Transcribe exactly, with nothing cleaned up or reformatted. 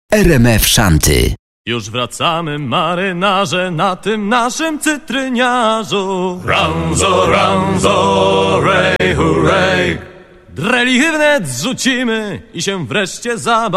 R M F Shanty. Już wracamy, marynarze, na tym naszym cytryniarzu. Ranzo, ranzo, rej, hurray. Drelichy wnet zrzucimy i się wreszcie zabaw.